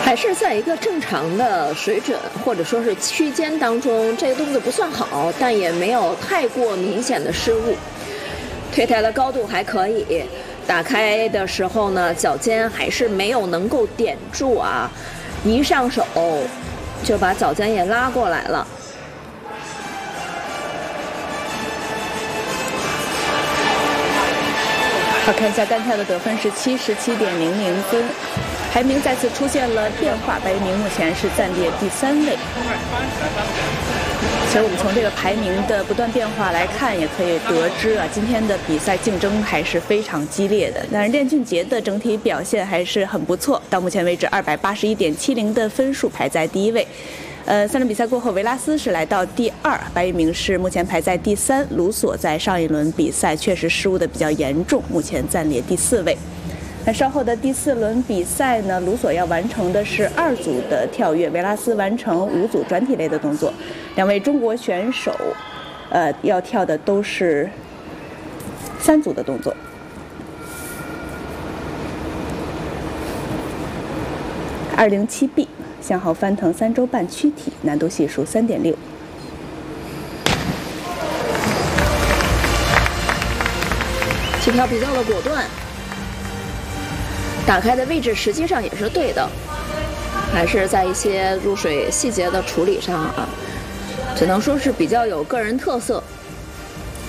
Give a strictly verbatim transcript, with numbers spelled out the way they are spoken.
还是在一个正常的水准或者说是区间当中，这个动作不算好，但也没有太过明显的失误。推抬的高度还可以，打开的时候呢，脚尖还是没有能够点住啊，一上手就把脚尖也拉过来了。 好，看一下单跳的得分是七十七点零零分，排名再次出现了变化，白一鸣目前是暂列第三位。其实我们从这个排名的不断变化来看，也可以得知啊，今天的比赛竞争还是非常激烈的。但是练俊杰的整体表现还是很不错，到目前为止二百八十一点七零的分数排在第一位。呃，三轮比赛过后，维拉斯是来到第二，白一鸣是目前排在第三。卢索在上一轮比赛确实失误的比较严重，目前暂列第四位。那稍后的第四轮比赛呢，卢索要完成的是二组的跳跃，维拉斯完成五组转体类的动作。两位中国选手，呃，要跳的都是三组的动作。二零七 B。向后翻腾三周半躯体，难度系数三点六。 起跳比较的果断，打开的位置实际上也是对的，还是在一些入水细节的处理上啊，只能说是比较有个人特色。